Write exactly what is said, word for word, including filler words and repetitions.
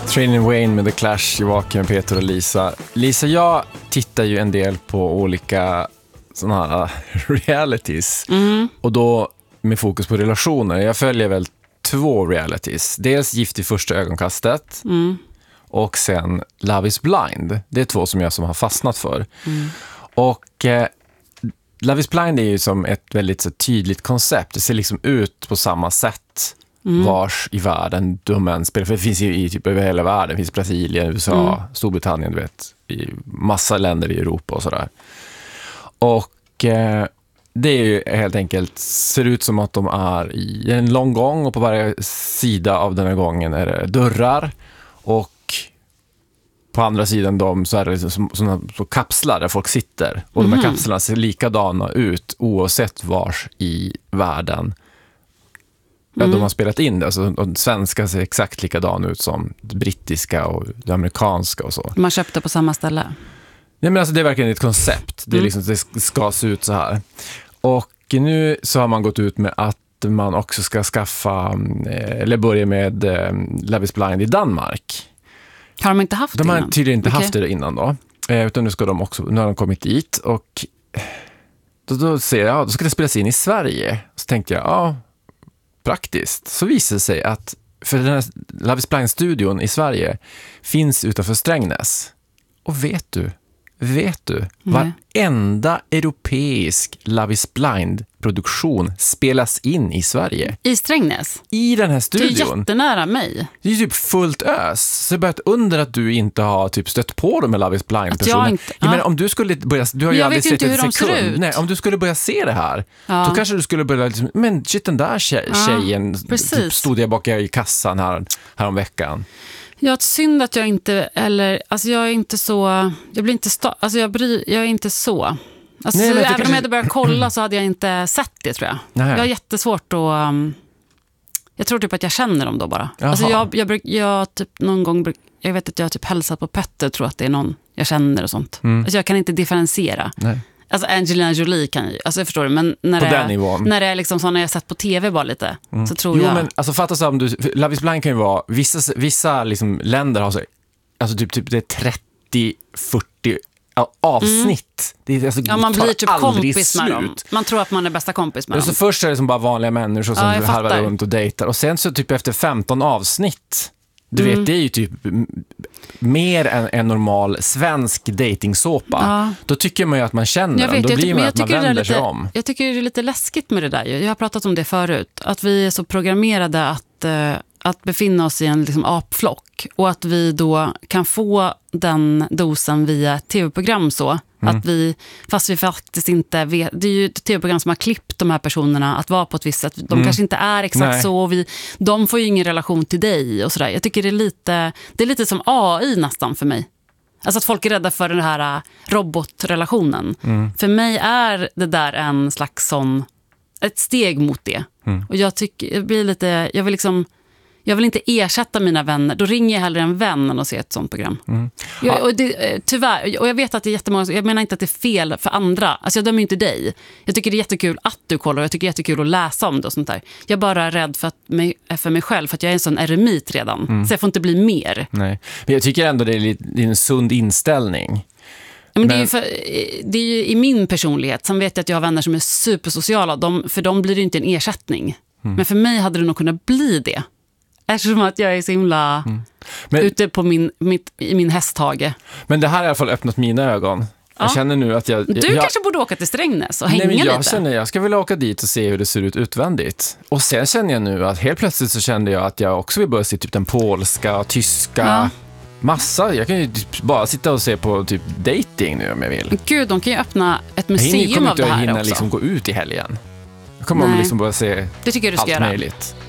Training Wayne med The Clash, Joakim, Peter och Lisa. Lisa, jag tittar ju en del på olika såna här realities. Mm. Och då med fokus på relationer. Jag följer väl två realities. Dels Gift i första ögonkastet. Mm. Och sen Love is blind. Det är två som jag som har fastnat för. Mm. Och eh, Love is blind är ju som ett väldigt så tydligt koncept. Det ser liksom ut på samma sätt. Mm. Vars i världen de än spelar. För det finns ju i typ över hela världen. Det finns Brasilien, U S A, mm. Storbritannien, du vet. I massa länder i Europa och sådär. Och eh, det är ju helt enkelt, ser ut som att de är i en lång gång. Och på varje sida av den här gången är det dörrar. Och på andra sidan dem så är det liksom såna så kapslar där folk sitter. Och mm. de här kapslarna ser likadana ut oavsett vars i världen. Ja, mm. de har spelat in det. Alltså, de svenska ser exakt likadan ut som det brittiska och det amerikanska och så. Man köpte på samma ställe. Nej, men alltså, det är verkligen ett koncept. Det, är liksom, det ska se ut så här. Och nu så har man gått ut med att man också ska skaffa, eller börja med eh, Love is blind i Danmark. Har de inte haft de det har innan? tydligen inte okay. haft det innan då. Eh, utan nu ska de också, nu har de kommit dit. Och då, då ser jag, ja, då ska det spelas in i Sverige. Så tänkte jag, ja, praktiskt. Så visar det sig att för den här Love is blind-studion i Sverige finns utanför Strängnäs. Och vet du, vet du, mm. varenda europeisk Love is blind-produktion spelas in i Sverige. I Strängnäs? I den här studion. Det är jättenära mig. Det är typ fullt ös. Så jag börjat undra att du inte har typ stött på dem med Love is blind-personer. Jag, inte, jag menar, om du skulle börja, du har ju aldrig sett en sekund. Nej, om du skulle börja se det här, ja. Då kanske du skulle börja liksom, men shit, den där tjej, ja, tjejen typ, stod jag bak i kassan här, här om veckan. Jag har synd att jag inte, eller, alltså jag är inte så, jag blir inte, sta, alltså jag, bryr, jag är inte så. Alltså, Nej, så även om jag hade börjat kolla så hade jag inte sett det, tror jag. Nej. Jag har jättesvårt att, um, jag tror typ att jag känner dem då bara. Jaha. Alltså jag, jag, bruk, jag typ någon gång, bruk, jag vet att jag typ hälsat på Petter, tror att det är någon jag känner och sånt. Mm. Alltså jag kan inte differentiera. Nej. Alltså Angelina Jolie kan ju, alltså jag förstår det, men när, på det, den nivån. när det är liksom så när jag sett på tv bara lite, mm. så tror jo, jag... men alltså fatta så om du, Love is blind kan ju vara, vissa, vissa liksom länder har så, alltså typ, typ det är trettio fyrtio avsnitt. Mm. Det är, alltså, ja, man blir typ kompis slut. med dem. Man tror att man är bästa kompis med och dem. Så först är det som bara vanliga människor som ja, halvar runt och dejtar. Och sen så typ efter femton avsnitt, du mm. vet, det är ju typ mer än en normal svensk dejtingsåpa. Ja. Då tycker man ju att man känner jag vet, dem. Då blir man att man vänder lite, sig om. Jag tycker det är lite läskigt med det där. Jag har pratat om det förut. Att vi är så programmerade att, att befinna oss i en liksom apflock. Och att vi då kan få den dosen via ett tv-program så. Mm. Att vi, fast vi faktiskt inte vet, det är ju ett tv-program som har klippt de här personerna att vara på ett visst sätt. De mm. kanske inte är exakt Nej. så och vi, de får ju ingen relation till dig och sådär. Jag tycker det är lite, det är lite som A I nästan för mig. Alltså att folk är rädda för den här robotrelationen. Mm. För mig är det där en slags sån, ett steg mot det. Mm. Och jag tycker, jag blir lite, jag vill liksom Jag vill inte ersätta mina vänner. Då ringer jag hellre en vän än att se ett sånt program. Mm. Jag, och det, tyvärr, och jag vet att det är jättemånga, jag menar inte att det är fel för andra. Alltså jag dömer inte dig. Jag tycker det är jättekul att du kollar och jag tycker det är jättekul att läsa om det och sånt där. Jag är bara rädd för, att mig, för mig själv för att jag är en sån eremit redan. Mm. Så jag får inte bli mer. Nej. Men jag tycker ändå det är, lite, det är en sund inställning. Men, men det, är ju för, det är ju i min personlighet. Sen vet jag att jag har vänner som är supersociala. De, för dem blir det inte en ersättning. Mm. Men för mig hade det nog kunnat bli det. Eftersom att jag är så himla mm. men, ute på min, mitt, i min hästhage. Men det här har i alla fall öppnat mina ögon. Ja. Jag känner nu att jag... Du jag, kanske borde åka till Strängnäs och hänga nej, men jag lite. Känner, jag ska väl åka dit och se hur det ser ut utvändigt. Och sen känner jag nu att helt plötsligt så kände jag att jag också vill börja se typ den polska, tyska... Ja. Massa. Jag kan ju typ bara sitta och se på typ dating nu om jag vill. Gud, de kan ju öppna ett museum av det här också. Jag kommer inte att hinna liksom gå ut i helgen. Jag kommer liksom bara se det tycker jag du ska allt göra. möjligt.